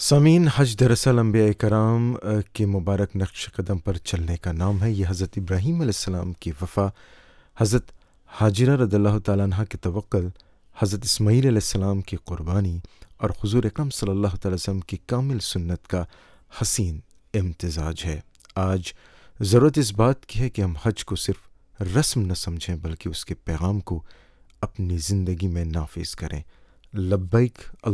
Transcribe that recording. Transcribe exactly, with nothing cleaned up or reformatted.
सामीन, हज दरअसल अंबिया कराम के मुबारक नक्श कदम पर चलने का नाम है। यह हज़रत इब्राहीम अलैहिस्सलाम की वफ़ा, हज़रत हाजिरा रज़ियल्लाहु तआला अन्हा की तवक्कुल, हज़रत इस्माईल अलैहिस्सलाम की क़ुरबानी और हुज़ूर अकरम सल्लल्लाहु अलैहि वसल्लम की कामिल सुन्नत का हसीन इम्तिज़ाज है। आज ज़रूरत इस बात की है कि हम हज को सिर्फ़ रस्म न समझें, बल्कि उसके पैगाम को अपनी ज़िंदगी में नाफिज़ करें। लब्बैक